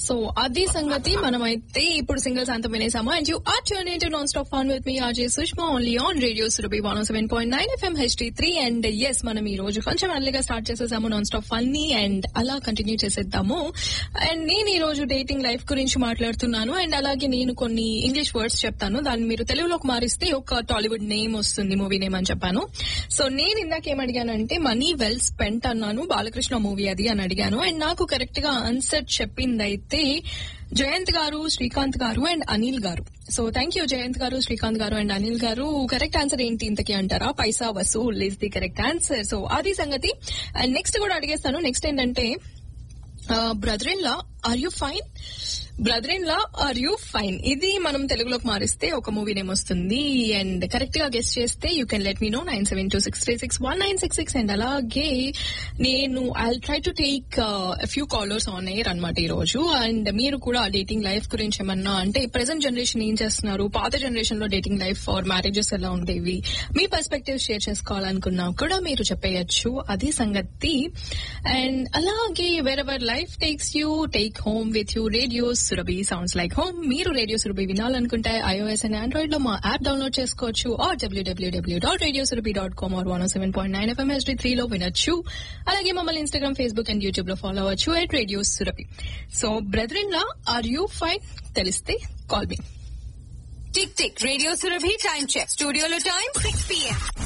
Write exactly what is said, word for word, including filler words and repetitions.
So అది సంగతి. మనమైతే ఇప్పుడు సింగిల్స్ అంతా వినేసాము. And you are tune in to non stop fun with me RJ Sushma only on radio Surabhi one oh seven point nine FM HD three. And yes, మనం ఈ రోజు కొంచెం అర్లీగా స్టార్ట్ చేసేసాము నాన్ స్టాప్ ఫన్ ని, అండ్ అలా continue చేసేద్దాము. And నేను ఈ రోజు డేటింగ్ లైఫ్ గురించి మాట్లాడుతున్నాను. అండ్ అలాగే నేను కొన్ని ఇంగ్లీష్ వర్డ్స్ చెప్తాను, దాన్ని మీరు తెలుగులోకి మారిస్తే ఒక టాలీవుడ్ నేమ్ వస్తుంది, మూవీ నేమ్ అని చెప్పాను. సో నేను ఇందాక ఏం అడిగానంటే మనీ వెల్ స్పెంట్ అన్నాను, బాలకృష్ణ మూవీ అది అని అడిగాను. అండ్ నాకు కరెక్ట్ గా ఆన్సర్ చెప్పిందైతే జయంత్ గారు, శ్రీకాంత్ గారు అండ్ అనిల్ గారు. సో థ్యాంక్ యూ జయంత్ గారు, శ్రీకాంత్ గారు అండ్ అనిల్ గారు. కరెక్ట్ ఆన్సర్ ఏంటి ఇంతకీ అంటారా? పైసా Vasool is the correct answer. So అది సంగతి. అండ్ నెక్స్ట్ కూడా అడిగేస్తాను. నెక్స్ట్ ఏంటంటే brother in law are you fine, brother in law are you fine, ఇది మనం తెలుగులోకి మారిస్తే ఒక మూవీ నేమ్ వస్తుంది. అండ్ కరెక్ట్ గా గెస్ట్ చేస్తే you can let me no nine seven two six three six one nine six six. And అలాగే నేను I try to take few callers on air అనమాట ఈ రోజు. అండ్ మీరు కూడా డేటింగ్ లైఫ్ గురించి ఏమన్నా, అంటే ప్రెసెంట్ జనరేషన్ ఏం చేస్తున్నారు, పాత జనరేషన్ లో డేటింగ్ లైఫ్ ఆర్ మ్యారేజెస్ ఎలా ఉండేవి, మీ పర్స్పెక్టివ్ షేర్ చేసుకోవాలనుకున్నా కూడా మీరు చెప్పేయచ్చు. అది సంగతి. అండ్ అలాగే wear ever life takes you, take home with you radio Surabhi sounds like home. మీరు radio Surabhi వినాలనుకుంటే iOS and Android లో మా యాప్ డౌన్లోడ్ చేసుకోవచ్చు, are WWW dot radio Surabhi dot com or one seven point nine FM HD three లో వినొచ్చు. అలాగే మమ్మల్ని Instagram, Facebook and YouTube లో follow అవ్వచ్చు at radio Surabhi. So brother in law are you fine తెలిస్తే call me. Tick tick radio Surabhi time check. స్టూడియోలో time six PM.